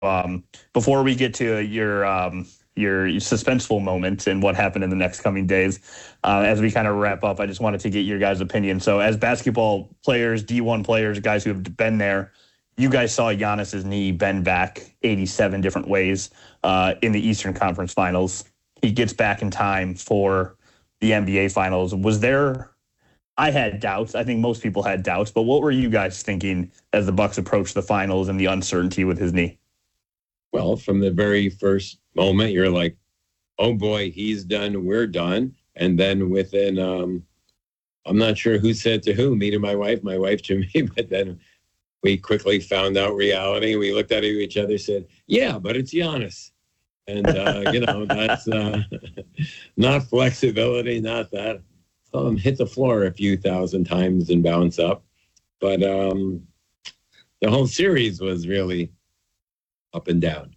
before we get to your suspenseful moment and what happened in the next coming days, as we kind of wrap up, I just wanted to get your guys' opinion. So as basketball players, D1 players, guys who have been there, you guys saw Giannis's knee bend back 87 different ways in the Eastern Conference Finals. He gets back in time for the NBA Finals. I had doubts. I think most people had doubts. But what were you guys thinking as the Bucks approached the finals and the uncertainty with his knee? Well, from the very first moment, you're like, oh boy, he's done, we're done. And then within, I'm not sure who said to who, me to my wife to me, but then we quickly found out reality. We looked at each other, said, yeah, but it's Giannis. And, that's not flexibility, not that. Saw him hit the floor a few thousand times and bounce up. But the whole series was really up and down.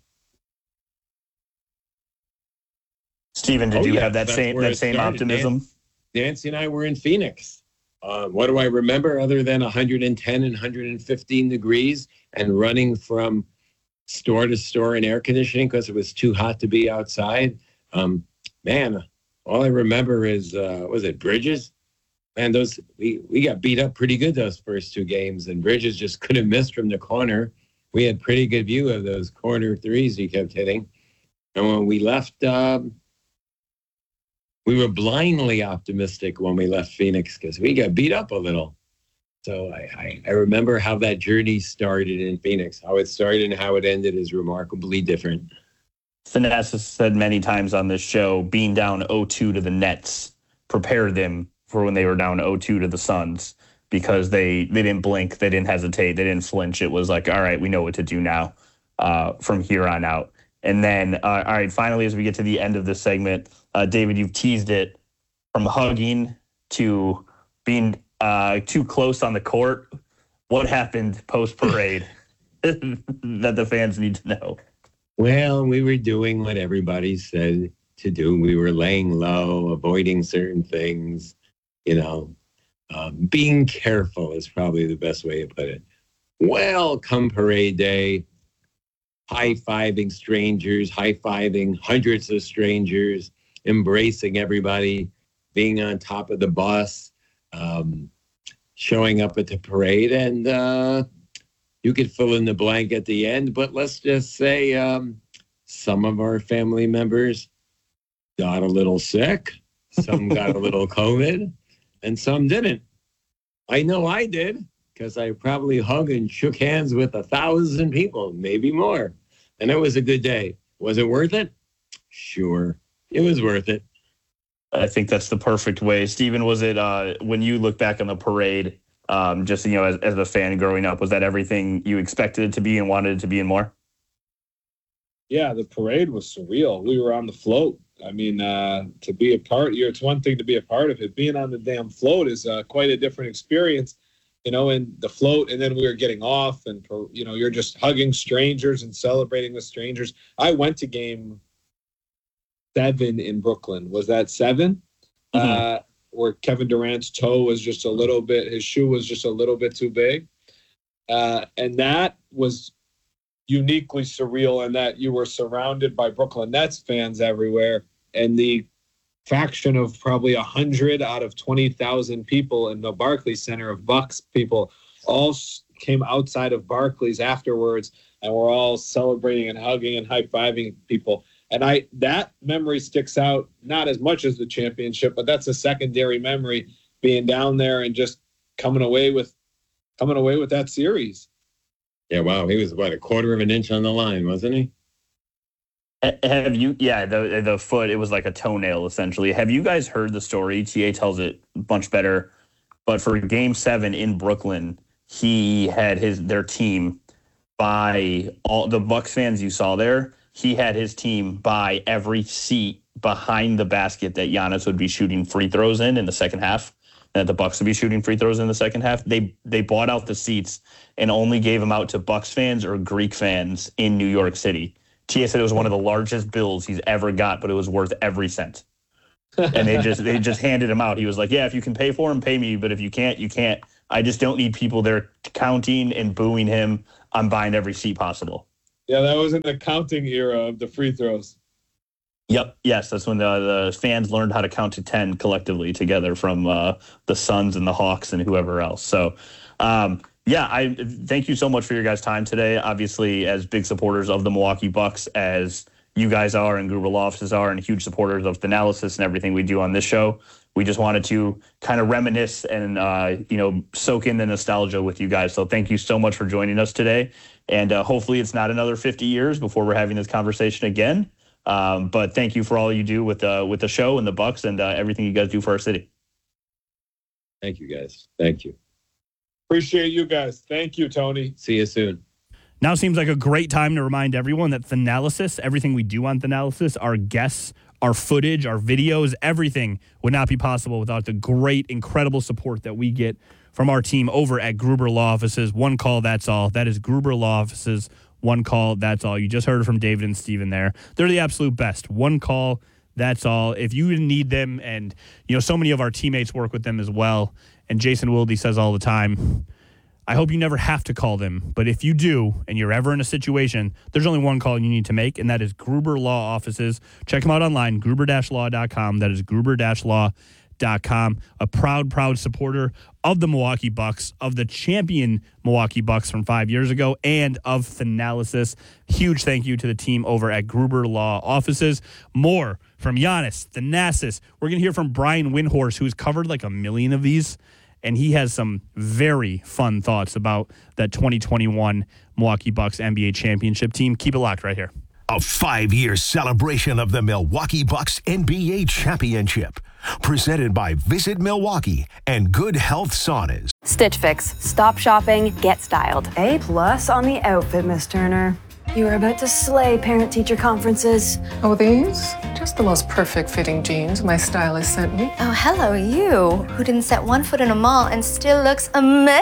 Steven, did you have that same optimism? Nancy and I were in Phoenix. What do I remember other than 110 and 115 degrees and running from store to store in air conditioning because it was too hot to be outside? Man, all I remember is, was it Bridges? Man, we got beat up pretty good those first two games, and Bridges just couldn't miss from the corner. We had pretty good view of those corner threes he kept hitting. And when we left, we were blindly optimistic when we left Phoenix because we got beat up a little. So I remember how that journey started in Phoenix. How it started and how it ended is remarkably different. Thanasis said many times on this show, being down 0-2 to the Nets prepared them for when they were down 0-2 to the Suns because they didn't blink, they didn't hesitate, they didn't flinch. It was like, all right, we know what to do now from here on out. And then, all right, finally, as we get to the end of this segment, David, you've teased it from hugging to being too close on the court. What happened post-parade that the fans need to know? Well, we were doing what everybody said to do. We were laying low, avoiding certain things, being careful is probably the best way to put it. Well, come parade day, high-fiving strangers, high-fiving hundreds of strangers, embracing everybody, being on top of the bus, showing up at the parade. And you could fill in the blank at the end, but let's just say some of our family members got a little sick, some got a little COVID, and some didn't. I know I did, because I probably hugged and shook hands with 1,000 people, maybe more. And it was a good day. Was it worth it? Sure. It was worth it. I think that's the perfect way. Steven, was it when you look back on the parade, just, as a fan growing up, was that everything you expected it to be and wanted it to be and more? Yeah, the parade was surreal. We were on the float. I mean, to be a part, it's one thing to be a part of it. Being on the damn float is quite a different experience, and the float, and then we were getting off, and, you're just hugging strangers and celebrating with strangers. I went to game 7 in Brooklyn. Was that 7? Mm-hmm. Where Kevin Durant's toe was just his shoe was just a little bit too big. And that was uniquely surreal in that you were surrounded by Brooklyn Nets fans everywhere. And the fraction of probably 100 out of 20,000 people in the Barclays Center of Bucks people all came outside of Barclays afterwards, and we're all celebrating and hugging and high-fiving people. And that memory sticks out, not as much as the championship, but that's a secondary memory, being down there and just coming away with that series. Yeah, wow. He was, a quarter of an inch on the line, wasn't he? Have you, the foot, it was like a toenail, essentially. Have you guys heard the story? TA tells it much better. But for game 7 in Brooklyn, he had their team buy all the Bucks fans you saw there. He had his team buy every seat behind the basket that Giannis would be shooting free throws in the second half, and that the Bucks would be shooting free throws in the second half. They bought out the seats and only gave them out to Bucks fans or Greek fans in New York City. Tia said it was one of the largest bills he's ever got, but it was worth every cent. And they just handed him out. He was like, yeah, if you can pay for him, pay me. But if you can't, you can't. I just don't need people there counting and booing him. I'm buying every seat possible. Yeah, that was in the counting era of the free throws. Yep. Yes, that's when the fans learned how to count to 10 collectively together from the Suns and the Hawks and whoever else. So, I thank you so much for your guys' time today. Obviously, as big supporters of the Milwaukee Bucks, as you guys are and Gruber Law Offices are, and huge supporters of Thanalysis and everything we do on this show, we just wanted to kind of reminisce and soak in the nostalgia with you guys. So thank you so much for joining us today. And hopefully it's not another 50 years before we're having this conversation again. But thank you for all you do with the show and the Bucks and everything you guys do for our city. Thank you, guys. Thank you. Appreciate you guys. Thank you, Tony. See you soon. Now seems like a great time to remind everyone that Thanalysis, everything we do on Thanalysis, our guests, our footage, our videos, everything would not be possible without the great, incredible support that we get from our team over at Gruber Law Offices. One call, that's all. That is Gruber Law Offices. One call, that's all. You just heard it from David and Steven there. They're the absolute best. One call, that's all. If you need them, and so many of our teammates work with them as well, and Jason Wilde says all the time, I hope you never have to call them, but if you do and you're ever in a situation, there's only one call you need to make, and that is Gruber Law Offices. Check them out online, gruber-law.com. That is gruber-law.com. A proud supporter of the Milwaukee Bucks, of the champion Milwaukee Bucks from 5 years ago, and of Thanalysis. Huge thank you to the team over at Gruber Law Offices. More from Giannis, Thanasis. We're going to hear from Brian Windhorst, who's covered like a million of these, and he has some very fun thoughts about that 2021 Milwaukee Bucks NBA championship team. Keep it locked right here. A 5-year celebration of the Milwaukee Bucks NBA championship. Presented by Visit Milwaukee and Good Health Saunas. Stitch Fix. Stop shopping, get styled. A+ on the outfit, Miss Turner. You are about to slay parent-teacher conferences. Oh, these? Just the most perfect fitting jeans my stylist sent me. Oh, hello, you, who didn't set one foot in a mall and still looks amazing.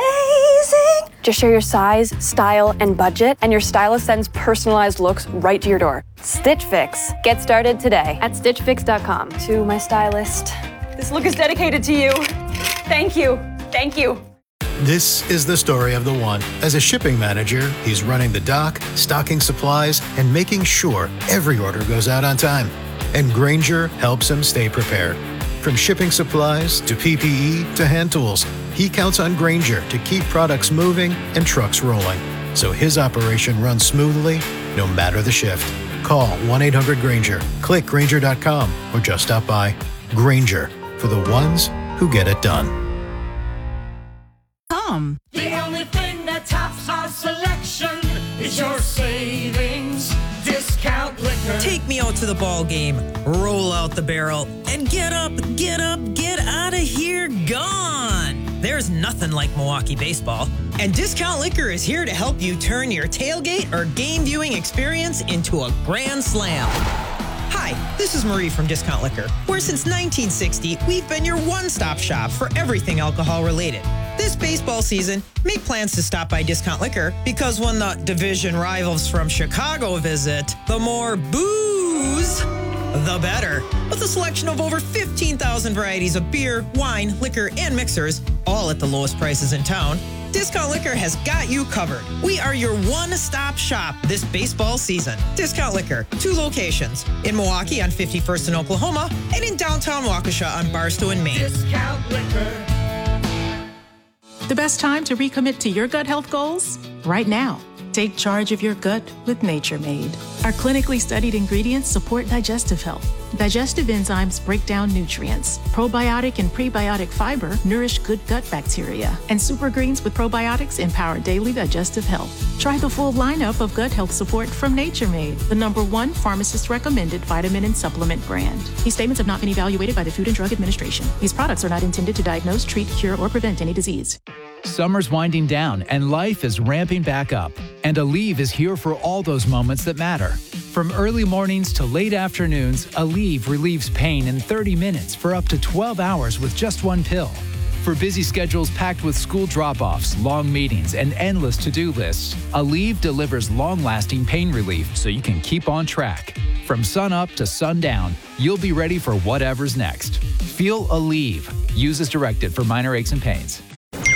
Just share your size, style, and budget, and your stylist sends personalized looks right to your door. Stitch Fix. Get started today at StitchFix.com. To my stylist. This look is dedicated to you. Thank you. Thank you. This is the story of the one. As a shipping manager, he's running the dock, stocking supplies, and making sure every order goes out on time. And Grainger helps him stay prepared. From shipping supplies to PPE to hand tools, he counts on Grainger to keep products moving and trucks rolling, so his operation runs smoothly no matter the shift. Call 1-800-GRAINGER, click Grainger.com, or just stop by. Grainger, for the ones who get it done. The only thing that tops our selection is your savings discount liquor. Take me out to the ball game, roll out the barrel, and get up, get out of here, gone. There's nothing like Milwaukee baseball, and Discount Liquor is here to help you turn your tailgate or game viewing experience into a grand slam. Hi, this is Marie from Discount Liquor, where since 1960, we've been your one-stop shop for everything alcohol-related. This baseball season, make plans to stop by Discount Liquor, because when the division rivals from Chicago visit, the more booze, the better. With a selection of over 15,000 varieties of beer, wine, liquor, and mixers, all at the lowest prices in town, Discount Liquor has got you covered. We are your one-stop shop this baseball season. Discount Liquor, 2 locations, in Milwaukee on 51st in Oklahoma, and in downtown Waukesha on Barstow in Maine. Discount Liquor. The best time to recommit to your gut health goals? Right now. Take charge of your gut with Nature Made. Our clinically studied ingredients support digestive health. Digestive enzymes break down nutrients. Probiotic and prebiotic fiber nourish good gut bacteria. And super greens with probiotics empower daily digestive health. Try the full lineup of gut health support from Nature Made, the #1 pharmacist-recommended vitamin and supplement brand. These statements have not been evaluated by the Food and Drug Administration. These products are not intended to diagnose, treat, cure, or prevent any disease. Summer's winding down and life is ramping back up. And Aleve is here for all those moments that matter. From early mornings to late afternoons, Aleve relieves pain in 30 minutes for up to 12 hours with just one pill. For busy schedules packed with school drop-offs, long meetings, and endless to-do lists, Aleve delivers long-lasting pain relief so you can keep on track. From sun up to sundown, you'll be ready for whatever's next. Feel Aleve. Use as directed for minor aches and pains.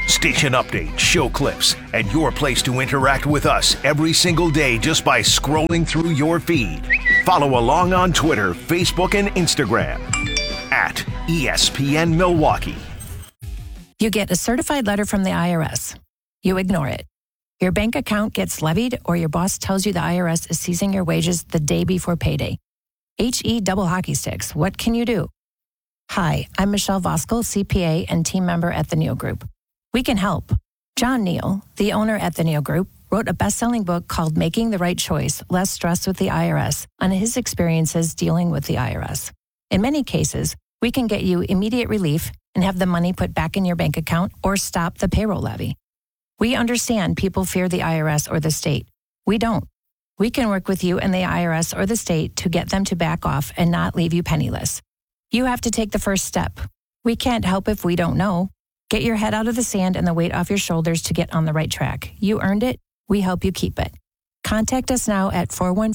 Station updates, show clips, and your place to interact with us every single day just by scrolling through your feed. Follow along on Twitter, Facebook, and Instagram at ESPN Milwaukee. You get a certified letter from the IRS. You ignore it. Your bank account gets levied, or your boss tells you the IRS is seizing your wages the day before payday. HE double hockey sticks. What can you do? Hi, I'm Michelle Voskel, CPA and team member at the Neal Group. We can help. John Neal, the owner at the Neal Group, wrote a best-selling book called Making the Right Choice, Less Stress with the IRS on his experiences dealing with the IRS. In many cases, we can get you immediate relief and have the money put back in your bank account or stop the payroll levy. We understand people fear the IRS or the state. We don't. We can work with you and the IRS or the state to get them to back off and not leave you penniless. You have to take the first step. We can't help if we don't know. Get your head out of the sand and the weight off your shoulders to get on the right track. You earned it. We help you keep it. Contact us now at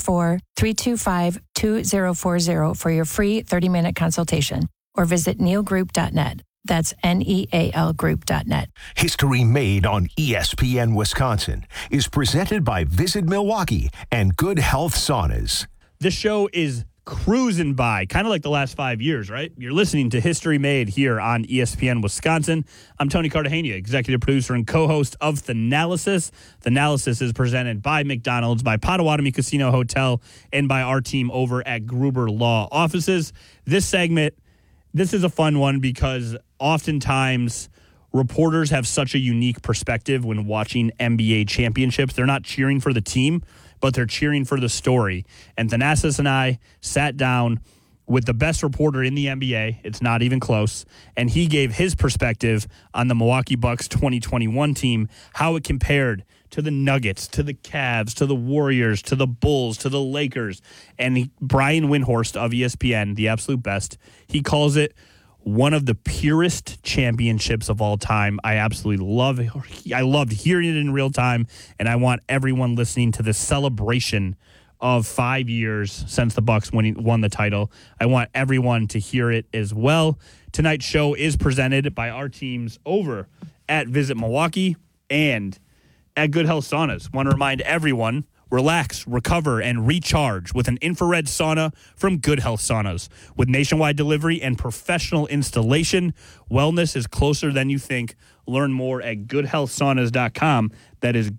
414-325-2040 for your free 30-minute consultation or visit nealgroup.net. That's NEAL group.net. History Made on ESPN Wisconsin is presented by Visit Milwaukee and Good Health Saunas. This show is cruising by, kind of like the last 5 years, right? You're listening to History Made here on ESPN Wisconsin. I'm Tony Cartagena, executive producer and co-host of Thanalysis. Thanalysis is presented by McDonald's, by Potawatomi Casino Hotel, and by our team over at Gruber Law Offices. This segment, this is a fun one because oftentimes reporters have such a unique perspective when watching NBA championships. They're not cheering for the team, but they're cheering for the story. And Thanasis and I sat down with the best reporter in the NBA. It's not even close. And he gave his perspective on the Milwaukee Bucks 2021 team, how it compared to the Nuggets, to the Cavs, to the Warriors, to the Bulls, to the Lakers. And Brian Windhorst of ESPN, the absolute best, he calls it one of the purest championships of all time. I absolutely love it. I loved hearing it in real time, and I want everyone listening to this celebration of 5 years since the Bucks won the title. I want everyone to hear it as well. Tonight's show is presented by our teams over at Visit Milwaukee and at Good Health Saunas. Want to remind everyone, relax, recover, and recharge with an infrared sauna from Good Health Saunas. With nationwide delivery and professional installation, wellness is closer than you think. Learn more at goodhealthsaunas.com. That is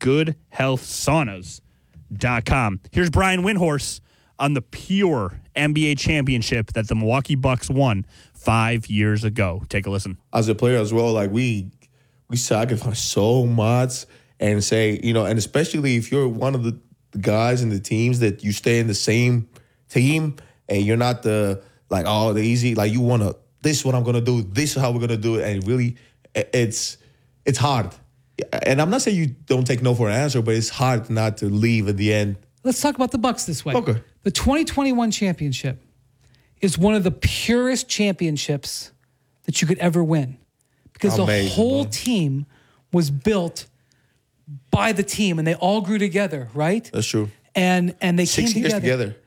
goodhealthsaunas.com. Here's Brian Windhorst on the pure NBA championship that the Milwaukee Bucks won 5 years ago. Take a listen. As a player as well, like we sacrifice so much and say, and especially if you're one of the guys in the teams that you stay in the same team and you're not the easy, like you want to, this is what I'm going to do, this is how we're going to do it. And really, it's hard. And I'm not saying you don't take no for an answer, but it's hard not to leave at the end. Let's talk about the Bucks this way. Okay. The 2021 championship is one of the purest championships that you could ever win because the whole team was built by the team, and they all grew together, right? That's true. And they 6 came years together.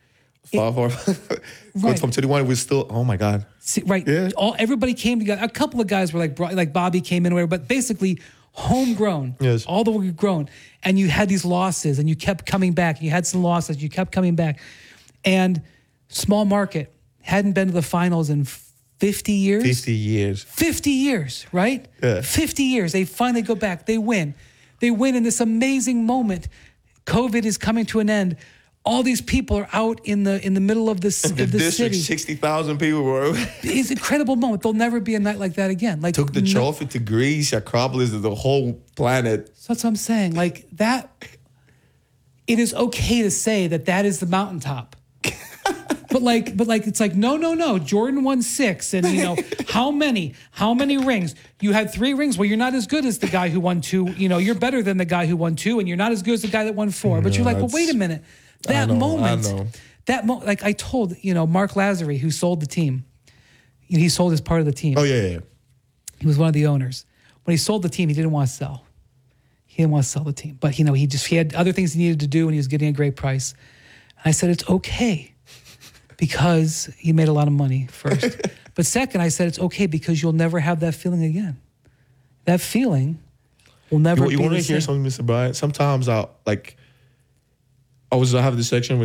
Right. From 21, we still, oh my God. See, right. Yeah. Everybody came together. A couple of guys were like Bobby came in, or whatever, but basically homegrown. Yes. All the way grown. And you had these losses, and you kept coming back. You had some losses, you kept coming back. And small market, hadn't been to the finals in 50 years. 50 years. 50 years, right? Yeah. 50 years. They finally go back. They win. They win in this amazing moment. COVID is coming to an end. All these people are out in the middle of the district, city. 60,000 people were. It's an incredible moment. There'll never be a night like that again. Like took the trophy to Greece, Acropolis, to the whole planet. So that's what I'm saying. Like that, it is okay to say that is the mountaintop. But it's like no. Jordan won 6, and how many rings? You had 3 rings. Well, you're not as good as the guy who won 2. You're better than the guy who won 2, and you're not as good as the guy that won 4. But you're like, well, wait a minute. That moment, like I told Mark Lazary, who sold the team. He sold his part of the team. Oh yeah. He was one of the owners. When he sold the team, he didn't want to sell. He didn't want to sell the team, but he had other things he needed to do, and he was getting a great price. I said it's okay. Because he made a lot of money first. But second, I said it's okay because you'll never have that feeling again. That feeling will never You be want the to hear same. something, Mr. Bryant? Sometimes I have this section